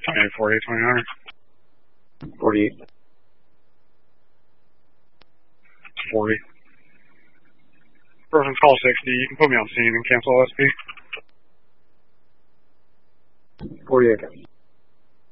Okay, 48, 29. 48. 40. Person call 60. You can put me on scene and cancel OSP. 48.